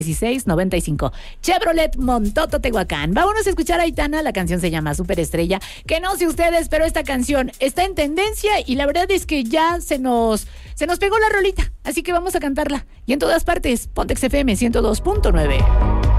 1695. Chevrolet Montoto Tehuacán. Vámonos a escuchar a Aitana, la canción se llama Superestrella, que no sé ustedes, pero esta canción está en tendencia y la verdad es que ya se nos pegó la rolita, así que vamos a cantarla. Y en todas partes, Pontex FM 102.9.